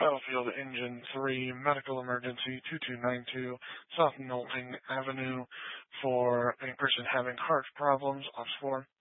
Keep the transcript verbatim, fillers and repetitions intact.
Battlefield Engine three, Medical Emergency two two nine two, South Knowlton Avenue for a person having heart problems, Ops four.